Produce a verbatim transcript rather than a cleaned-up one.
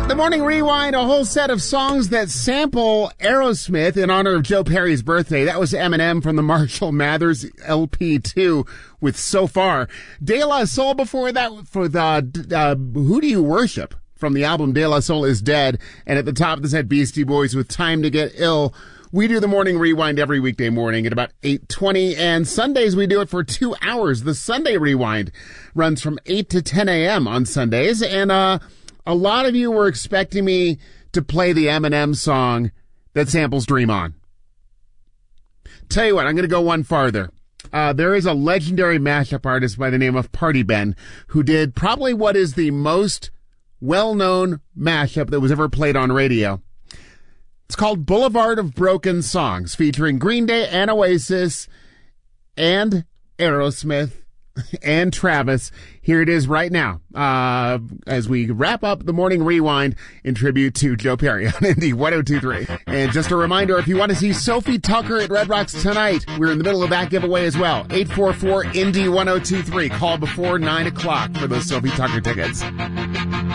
The Morning Rewind, a whole set of songs that sample Aerosmith in honor of Joe Perry's birthday. That was Eminem from the Marshall Mathers L P two with So Far. De La Soul before that for the uh, Who Do You Worship from the album De La Soul Is Dead. And at the top of this had Beastie Boys with Time to Get Ill. We do the Morning Rewind every weekday morning at about eight twenty, and Sundays we do it for two hours. The Sunday Rewind runs from eight to ten a.m. on Sundays, and uh, a lot of you were expecting me to play the Eminem song that samples Dream On. Tell you what, I'm going to go one farther. Uh, there is a legendary mashup artist by the name of Party Ben who did probably what is the most well-known mashup that was ever played on radio. It's called Boulevard of Broken Songs, featuring Green Day and Oasis and Aerosmith and Travis. Here it is right now, uh, as we wrap up the Morning Rewind in tribute to Joe Perry on Indie one oh two point three. And just a reminder, if you want to see Sophie Tucker at Red Rocks tonight, we're in the middle of that giveaway as well. eight four four, Indie one oh two three. Call before nine o'clock for those Sophie Tucker tickets.